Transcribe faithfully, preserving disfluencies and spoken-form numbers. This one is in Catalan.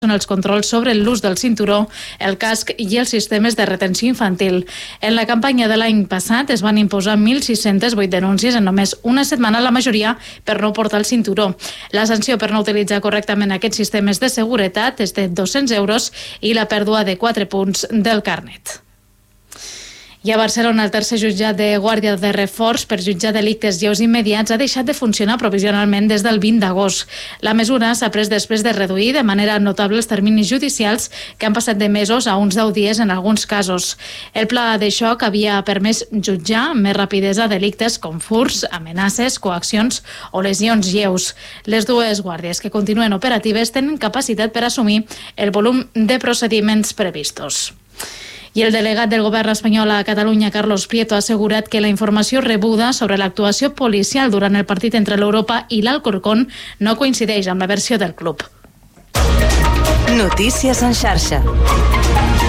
són els controls sobre l'ús del cinturó, el casc i els sistemes de retenció infantil. En la campanya de l'any passat es van imposar mil sis-centes vuit denúncies en només una setmana, la majoria per no portar el cinturó. La sanció per no utilitzar correctament aquests sistemes de seguretat és de dos-cents euros i la pèrdua de quatre punts del carnet. I a Barcelona, el tercer jutjat de guàrdia de reforç per jutjar delictes lleus immediats ha deixat de funcionar provisionalment des del vint d'agost. La mesura s'ha pres després de reduir de manera notable els terminis judicials que han passat de mesos a uns deu dies en alguns casos. El pla de xoc havia permès jutjar amb més rapidesa delictes com furts, amenaces, coaccions o lesions lleus. Les dues guàrdies que continuen operatives tenen capacitat per assumir el volum de procediments previstos. I el delegat del govern espanyol a Catalunya, Carlos Prieto, ha assegurat que la informació rebuda sobre l'actuació policial durant el partit entre l'Europa i l'Alcorcón no coincideix amb la versió del club. Notícies en xarxa.